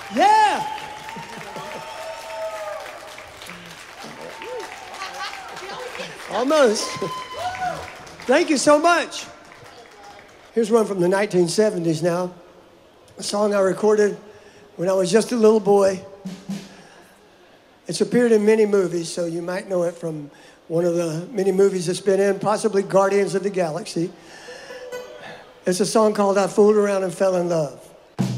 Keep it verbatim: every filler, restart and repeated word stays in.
Yeah. Almost. Thank you so much. Here's one from the nineteen seventies now. A song I recorded when I was just a little boy. It's appeared in many movies, so you might know it from one of the many movies it's been in, possibly Guardians of the Galaxy. It's a song called I Fooled Around and Fell in Love.